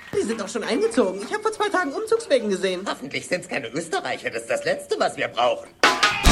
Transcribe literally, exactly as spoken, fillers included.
Die sind doch schon eingezogen. Ich habe vor zwei Tagen Umzugswegen gesehen. Hoffentlich sind es keine Österreicher. Das ist das Letzte, was wir brauchen.